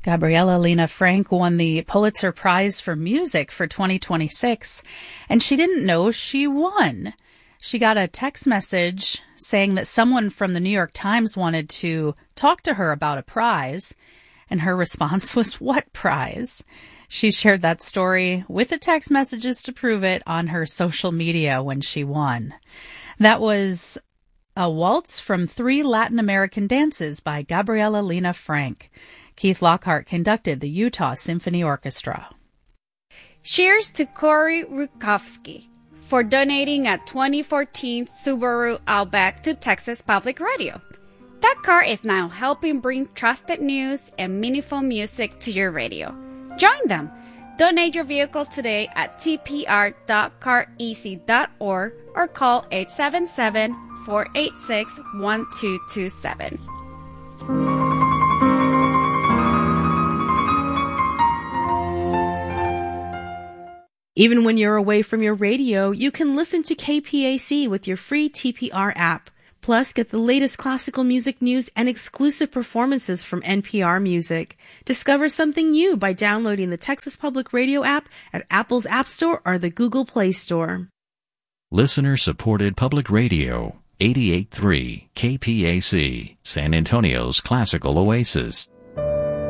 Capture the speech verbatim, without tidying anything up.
Gabriela Lena Frank won the Pulitzer Prize for Music for twenty twenty-six, and she didn't know she won. She got a text message saying that someone from the New York Times wanted to talk to her about a prize, and her response was, "What prize?" She shared that story with the text messages to prove it on her social media when she won. That was a waltz from three Latin American dances by Gabriela Lena Frank. Keith Lockhart conducted the Utah Symphony Orchestra. Cheers to Corey Rutkowski for donating a twenty fourteen Subaru Outback to Texas Public Radio. That car is now helping bring trusted news and meaningful music to your radio. Join them. Donate your vehicle today at t p r dot car easy dot org or call eight seven seven, four eight six, one two two seven. Even when you're away from your radio, you can listen to K P A C with your free T P R app. Plus, get the latest classical music news and exclusive performances from N P R Music. Discover something new by downloading the Texas Public Radio app at Apple's App Store or the Google Play Store. Listener-supported public radio, eighty-eight point three K P A C, San Antonio's classical oasis.